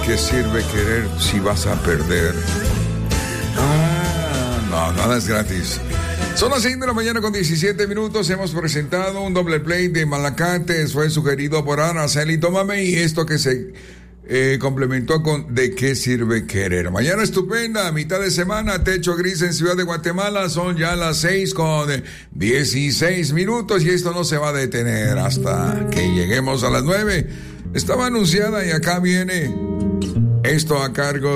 qué sirve querer si vas a perder? No, nada es gratis. Son las 6 de la mañana con 17 minutos. Hemos presentado un doble play de Malacates. Fue sugerido por Araceli Tómame y esto que se complementó con ¿de qué sirve querer? Mañana estupenda, mitad de semana, techo gris en Ciudad de Guatemala. Son ya las 6 con 16 minutos y esto no se va a detener hasta que lleguemos a las 9. Estaba anunciada y acá viene esto a cargo